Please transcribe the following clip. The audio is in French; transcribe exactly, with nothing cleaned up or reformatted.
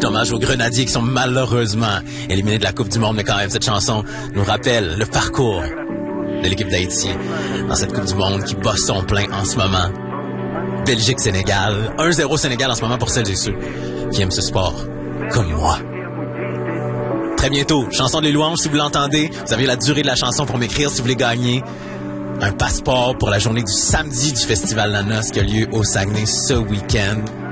hommage aux Grenadiers qui sont malheureusement éliminés de la Coupe du Monde, mais quand même, cette chanson nous rappelle le parcours de l'équipe d'Haïti dans cette Coupe du Monde qui bat son plein en ce moment. Belgique-Sénégal. un zéro Sénégal en ce moment pour celles et ceux qui aiment ce sport, comme moi. Très bientôt, chanson des louanges, si vous l'entendez. Vous avez la durée de la chanson pour m'écrire si vous voulez gagner un passeport pour la journée du samedi du Festival La Noce qui a lieu au Saguenay ce week-end.